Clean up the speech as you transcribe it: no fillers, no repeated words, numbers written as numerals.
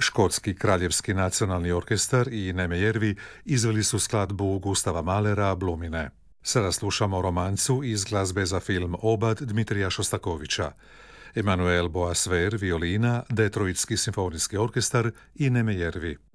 Škotski kraljevski nacionalni orkestar i Nemejervi izveli su skladbu Gustava Mahlera Blumine. Sada slušamo romancu iz glazbe za film Obad Dmitrija Šostakovića. Emanuel Boasver, violina, Detroitski simfonijski orkestar i Nemejervi.